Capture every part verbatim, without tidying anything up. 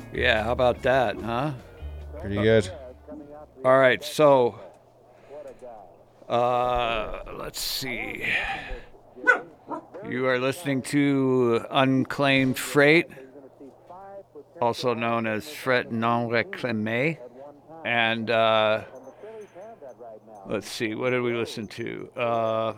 Yeah, how about that, huh? Pretty good. All right, so uh, let's see. You are listening to Unclaimed Freight, also known as Fret Non Reclamé. And uh, let's see, what did we listen to? Uh,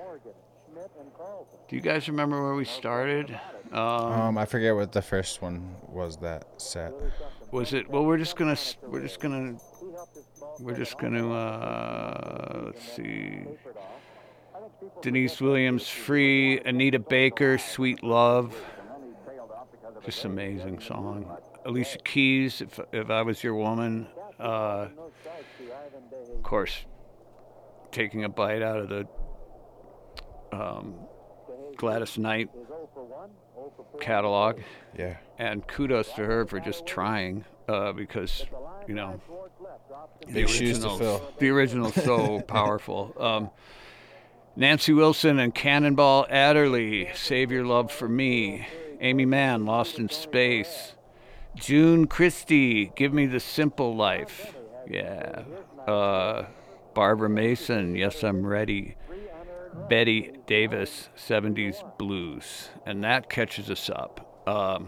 do you guys remember where we started? Um, Um, I forget what the first one was that set. was it? Well, we're just gonna we're just gonna we're just gonna uh, let's see. Denise Williams, Free, Anita Baker, Sweet Love. Just amazing song. Alicia Keys, If, if I Was Your Woman. Uh, of course, taking a bite out of the um, Gladys Knight catalog. Yeah. And kudos to her for just trying uh, because, you know, the Big shoes to original's, fill. the original's so powerful. Um, Nancy Wilson and Cannonball Adderley, Save Your Love for Me. Amy Mann, Lost in Space. June Christie, Give Me the Simple Life. Yeah. Uh, Barbara Mason, Yes, I'm Ready. Betty Davis, seventies Blues. And that catches us up. Um,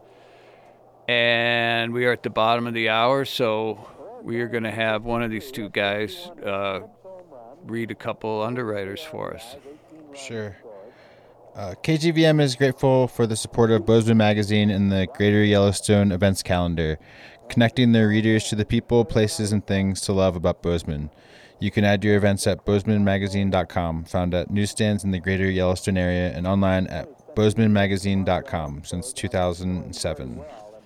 and we are at the bottom of the hour, so we are going to have one of these two guys uh, read a couple underwriters for us. Sure. Uh, K G V M is grateful for the support of Bozeman Magazine and the Greater Yellowstone Events Calendar, connecting their readers to the people, places, and things to love about Bozeman. You can add your events at bozeman magazine dot com, found at newsstands in the Greater Yellowstone area and online at bozeman magazine dot com since two thousand seven.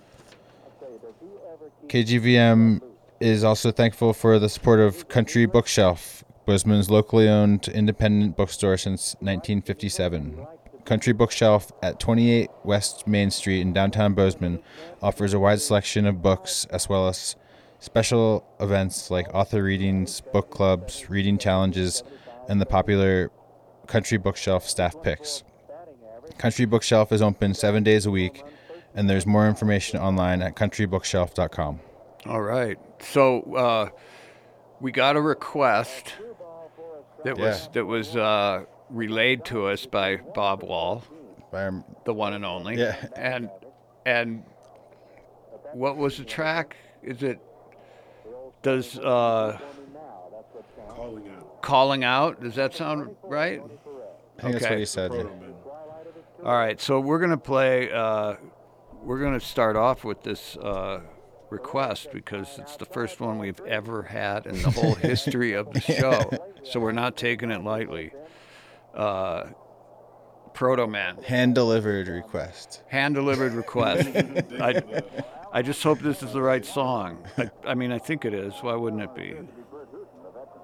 K G V M is also thankful for the support of Country Bookshelf, Bozeman's locally owned independent bookstore since nineteen fifty-seven. Country Bookshelf at twenty-eight West Main Street in downtown Bozeman offers a wide selection of books as well as special events like author readings, book clubs, reading challenges, and the popular Country Bookshelf staff picks. Country Bookshelf is open seven days a week, and there's more information online at country bookshelf dot com. All right. So uh, we got a request that was Yeah. that was uh, relayed to us by Bob Wall, By our- the one and only. Yeah. And and what was the track? Is it does uh, Calling out. calling out? Does that sound right? I think that's Okay. what he said. yeah. Proto Man. All right. So we're gonna play. Uh, we're gonna start off with this uh, request because it's the first one we've ever had in the whole history of the show. So we're not taking it lightly. Uh, Proto Man. Hand-delivered request. Hand delivered request. I, I just hope this is the right song. I, I mean, I think it is. Why wouldn't it be?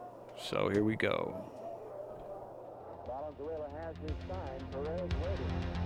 So here we go. Valenzuela has his sign. Perez waiting.